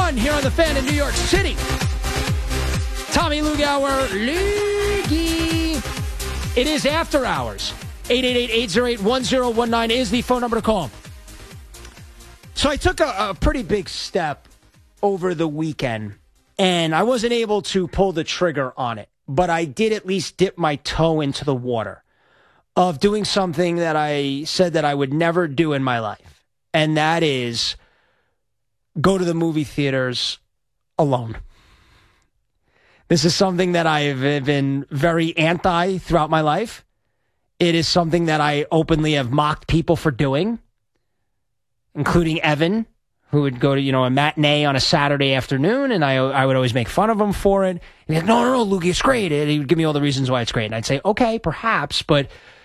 1 here on The Fan in New York City. Tommy Lugauer, Loogie. It is After Hours. 888-808-1019 is the phone number to call. So I took a pretty big step over the weekend, and I wasn't able to pull the trigger on it, but I did at least dip my toe into the water of doing something that I said that I would never do in my life, and that is go to the movie theaters alone. This is something that I've been very anti throughout my life. It is something that I openly have mocked people for doing, including Evan, who would go to, a matinee on a Saturday afternoon, and I would always make fun of him for it. And he'd be like, no, Lukey, it's great. And he would give me all the reasons why it's great. And I'd say, okay, perhaps, but